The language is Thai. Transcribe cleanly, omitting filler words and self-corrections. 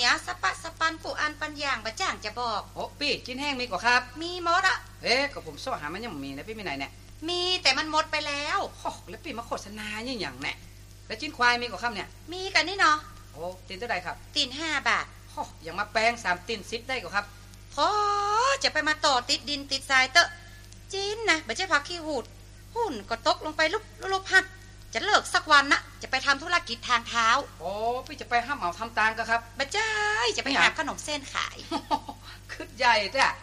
สะปะสะปันกูอันปัญญางบะจ้างจะบอกโอ้พี่จิ้นแห้งมีกว่าครับมีหมดอะก็ผมซ่อหามันยังมีนะพี่มีไหนเนี่ยมีแต่มันหมดไปแล้วโอ้แล้วพี่มาโฆษณาอย่างเนี่ยแล้วจิ้นควายมีกว่าครับเนี่ยมีกันนี่เนาะโอ้ตีนเท่าไรครับตีน5 บาทโอ้อย่างมาแปลง3ตีน10ได้กว่าครับพอจะไปมาต่อติดดินติดทรายเตอะจีนนะบ่ใช่พักขี้หูดหุ่นก็ตกลงไปลุบหัดจะเลิกสักวันนะจะไปทำธุรกิจทางเท้าโอ้พี่จะไปห้ามเอาทำตามก็ครับบ่ใช่จะไปหาขนมเส้นขายขึ้นใหญ่จ้ะ